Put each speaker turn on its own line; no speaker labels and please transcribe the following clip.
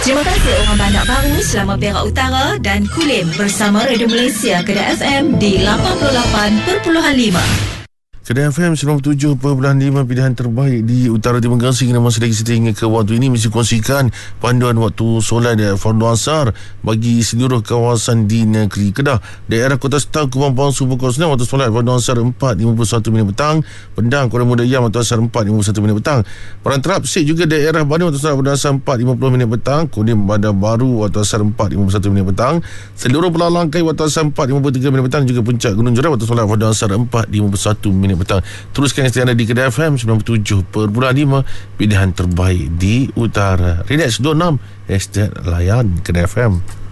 Terima kasih orang Bandar Baru, Selama Perak Utara dan Kulim bersama Radio Malaysia Kedah FM di 88.5.
Kedah FM 97.5, pilihan terbaik di Utara Timur Gangsa. Kita masih lagi setia hingga ke waktu ini mesti kongsikan panduan waktu solat fardu asar bagi seluruh kawasan di negeri Kedah. Daerah Kota Setang, Kubang Palsu, Pukul 9 waktu solat fardu asar 4.51 minit petang. Pendang, Kuala Muda Yam waktu asar 4.51 minit petang. Perantara Pesik juga daerah Bandung waktu solat fardu asar 4.50 minit petang. Kudim Bandar Baru waktu asar 4.51 minit petang. Seluruh Pulau Langkai waktu asar 4.53 minit petang. Juga Puncak Gunung Jerat waktu solat fardu asar 4.51 minit petang. Teruskan setia anda di Kedah FM 97.5, pilihan terbaik di Utara. Relax 26 #layan Kedah FM.